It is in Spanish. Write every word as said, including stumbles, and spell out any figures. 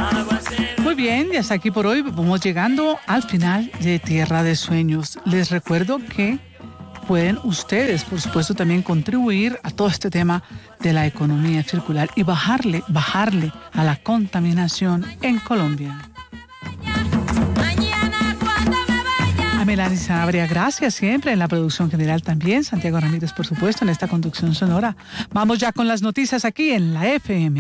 Muy bien, y hasta aquí por hoy vamos llegando al final de Tierra de Sueños. Les recuerdo que pueden ustedes, por supuesto, también contribuir a todo este tema de la economía circular y bajarle, bajarle a la contaminación en Colombia. A Melanie Sanabria, gracias siempre en la producción general también. Santiago Ramírez, por supuesto, en esta conducción sonora. Vamos ya con las noticias aquí en la F M.